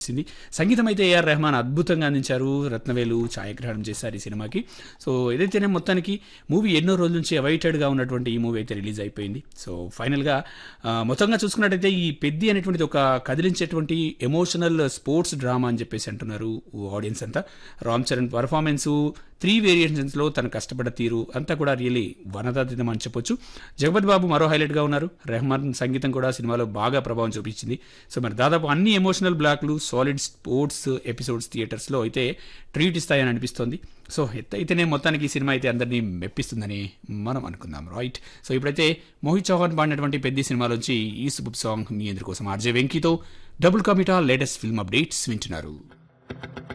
సింది సంగీతం అయితే ఏఆర్ రెహమాన్ అద్భుతంగా అందించారు. రత్నవేలు ఛాయాగ్రహణం చేశారు ఈ సినిమాకి. సో ఏదైతేనే మొత్తానికి మూవీ ఎన్నో రోజుల నుంచి అవైటెడ్గా ఉన్నటువంటి ఈ మూవీ అయితే రిలీజ్ అయిపోయింది. సో ఫైనల్గా మొత్తంగా చూసుకున్నట్టయితే ఈ పెద్ది అనేటువంటిది ఒక కదిలించేటువంటి ఎమోషనల్ స్పోర్ట్స్ డ్రామా అని చెప్పేసి అంటున్నారు ఆడియన్స్ అంతా. రామ్ చరణ్ పర్ఫార్మెన్సు 3 వేరియేషన్స్లో తను కష్టపడ్డ తీరు అంతా కూడా రియలీ వనదాతీతం అని చెప్పొచ్చు. జగపతి బాబు మరో హైలైట్గా ఉన్నారు. రెహమాన్ సంగీతం కూడా సినిమాలో బాగా ప్రభావం చూపించింది. సో మరి దాదాపు అన్ని ఎమోషనల్ బ్లాక్లు సాలిడ్ స్పోర్ట్స్ ఎపిసోడ్స్ థియేటర్స్లో అయితే ట్రీట్ ఇస్తాయని అనిపిస్తోంది. సో అయితేనే మొత్తానికి ఈ సినిమా అయితే అందరినీ మెప్పిస్తుందని మనం అనుకుందాం, రైట్? సో ఇప్పుడైతే మోహిత్ చౌహాన్ పాడినటువంటి పెద్ద సినిమాలోంచి ఈ సూపర్ సాంగ్ మీ అందరి కోసం RJ వెంకీతో double కమిటా latest film updates వింటున్నారు.